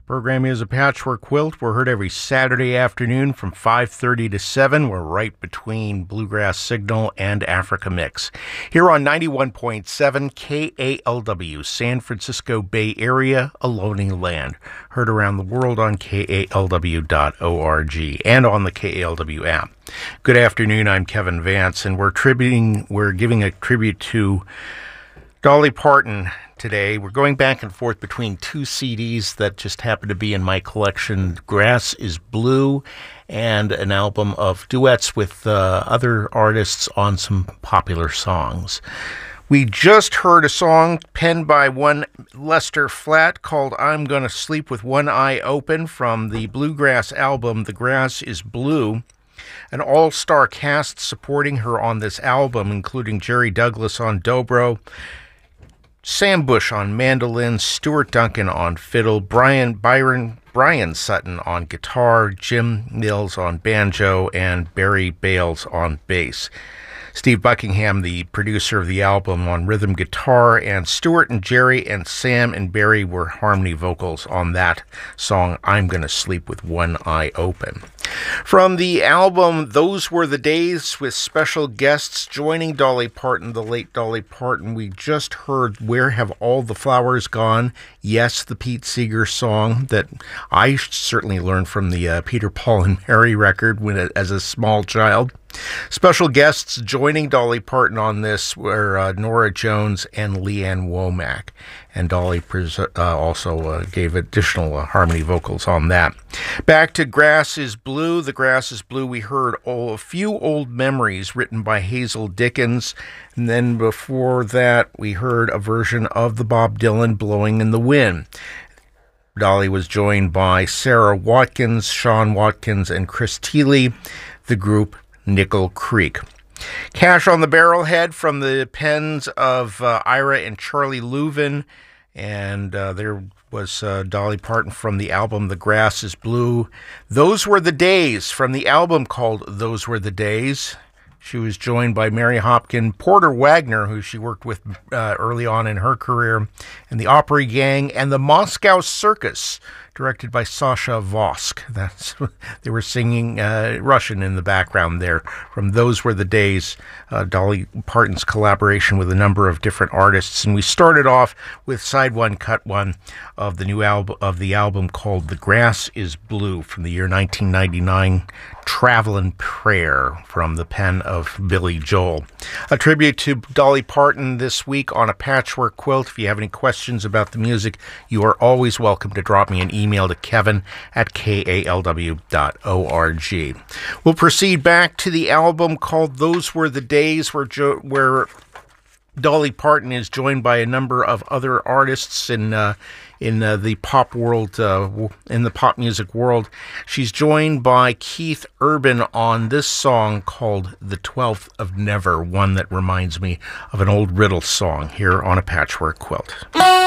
Program is a Patchwork Quilt. We're heard every Saturday afternoon from 5:30 to 7. We're right between Bluegrass Signal and Africa Mix. Here on 91.7 KALW, San Francisco Bay Area, Ohlone Land. Heard around the world on KALW.org and on the KALW app. Good afternoon, I'm Kevin Vance, and we're giving a tribute to Dolly Parton today. We're going back and forth between two CDs that just happen to be in my collection, Grass is Blue, and an album of duets with other artists on some popular songs. We just heard a song penned by one Lester Flatt called I'm Gonna Sleep with One Eye Open from the Bluegrass album, The Grass is Blue. An all-star cast supporting her on this album, including Jerry Douglas on dobro, Sam Bush on mandolin, Stuart Duncan on fiddle, Brian Sutton on guitar, Jim Mills on banjo, and Barry Bales on bass. Steve Buckingham, the producer of the album, on rhythm guitar, and Stuart and Jerry and Sam and Barry were harmony vocals on that song, I'm Gonna Sleep with One Eye Open. From the album Those Were the Days, with special guests joining Dolly Parton, the late Dolly Parton, we just heard Where Have All the Flowers Gone? Yes, the Pete Seeger song that I certainly learned from the Peter, Paul, and Mary record as a small child. Special guests joining Dolly Parton on this were Nora Jones and Leanne Womack, and Dolly also gave additional harmony vocals on that. Back to Grass is Blue. The Grass is Blue, we heard a few old memories written by Hazel Dickens, and then before that we heard a version of the Bob Dylan Blowing in the Wind. Dolly was joined by Sarah Watkins, Sean Watkins, and Chris Thile, the group Nickel Creek. Cash on the Barrelhead from the pens of Ira and Charlie Louvin, and there was Dolly Parton from the album The Grass is Blue. Those Were the Days from the album called Those Were the Days. She was joined by Mary Hopkin, Porter Wagner, who she worked with early on in her career, and the Opry Gang, and the Moscow Circus, directed by Sasha Vosk. They were singing Russian in the background there. From Those Were the Days, Dolly Parton's collaboration with a number of different artists. And we started off with side one, cut one of the new album called The Grass is Blue from the year 1999, Travelin' Prayer from the pen of Billy Joel. A tribute to Dolly Parton this week on a Patchwork Quilt. If you have any questions about the music, you are always welcome to drop me an email to kevin@kalw.org. We'll proceed back to the album called Those Were the Days, where Dolly Parton is joined by a number of other artists in the pop world, in the pop music world. She's joined by Keith Urban on this song called The 12th of Never, one that reminds me of an old Riddle song, here on a Patchwork Quilt.